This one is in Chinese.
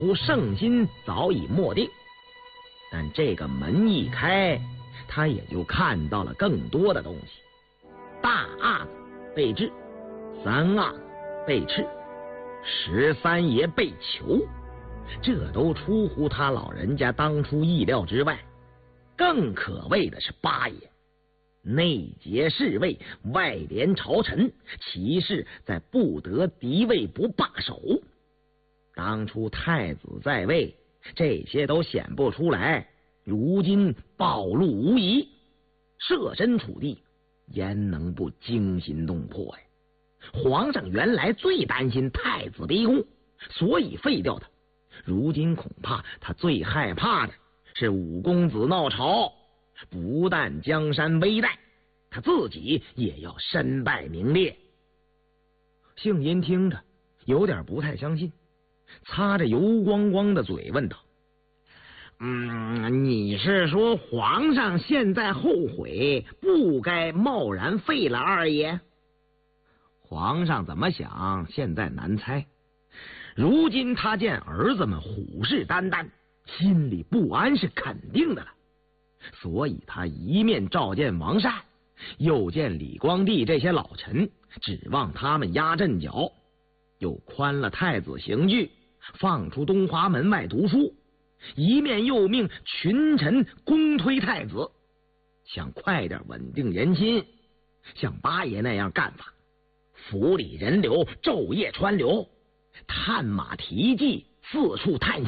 圣心早已默定。但这个门一开，他也就看到了更多的东西。大阿子被治，三阿子被斥，13爷被囚，这都出乎他老人家当初意料之外。更可谓的是八爷内结侍卫，外连朝臣，其事在不得敌位不罢手。当初太子在位，这些都显不出来，如今暴露无遗，设身处地，焉能不惊心动魄呀？皇上原来最担心太子逼宫，所以废掉他。如今恐怕他最害怕的是五公子闹朝，不但江山危殆，他自己也要身败名裂。姓殷听着有点不太相信，擦着油光光的嘴问道：你是说皇上现在后悔不该贸然废了二爷？皇上怎么想现在难猜，如今他见儿子们虎视眈眈，心里不安是肯定的了，所以他一面召见王善，又见李光地这些老臣，指望他们压阵脚，又宽了太子刑具，放出东华门外读书，一面又命群臣公推太子，想快点稳定人心。像八爷那样干法，府里人流昼夜川流，探马蹄迹，四处探